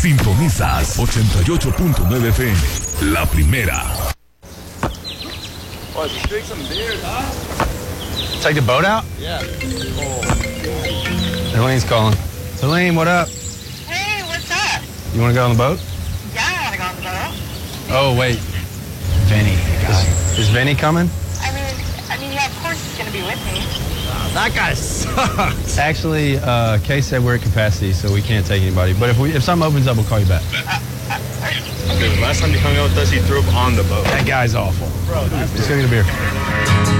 Sintonizas 88.9 FM, La Primera. Oh, just drink some beer, huh? Take the boat out? Yeah. Helene's calling. Helene, what up? Hey, what's up? You want to go on the boat? Yeah, I want to go on the boat. Oh, wait. Vinny. Is Vinny coming? I mean, yeah, of course he's going to be with me. That guy sucks. Actually, Kay said we're at capacity, so we can't take anybody. But if something opens up, we'll call you back. Dude, last time he hung out with us, he threw up on the boat. That guy's awful. Bro, Just go get a beer.